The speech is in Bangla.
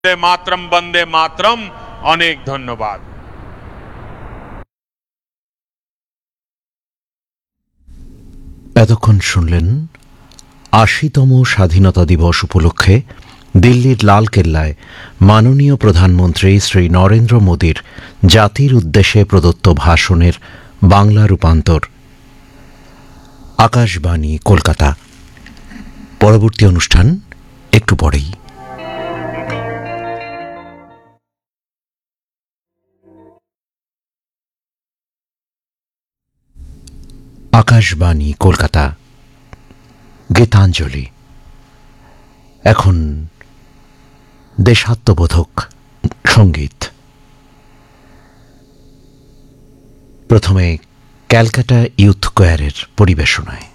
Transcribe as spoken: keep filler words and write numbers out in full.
বন্দে মাতরম বন্দে মাতরম। অনেক ধন্যবাদ। এতক্ষণ শুনলেন আশিতম স্বাধীনতা দিবস উপলক্ষে দিল্লির লালকেল্লায় মাননীয় প্রধানমন্ত্রী শ্রী নরেন্দ্র মোদীর জাতির উদ্দেশ্যে প্রদত্ত ভাষণের বাংলা রূপান্তর। আকাশবাণী কলকাতা। পরবর্তী অনুষ্ঠান একটু পরেই। আকাশবাণী কলকাতা। গীতাঞ্জলি। এখন দেশাত্মবোধক সঙ্গীত। প্রথমে ক্যালকাটা ইউথ কোয়ারের পরিবেশনায়।